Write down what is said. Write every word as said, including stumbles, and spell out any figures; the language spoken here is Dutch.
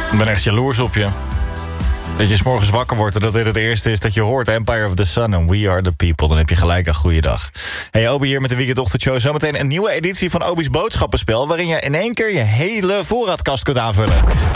Ik ben echt jaloers op je. Dat je 's morgens wakker wordt en dat dit het eerste is dat je hoort. Empire of the Sun en We Are the People. Dan heb je gelijk een goede dag. Hey, Obi hier met de Weekendochtendshow. Zometeen een nieuwe editie van Obi's Boodschappenspel, waarin je in één keer je hele voorraadkast kunt aanvullen.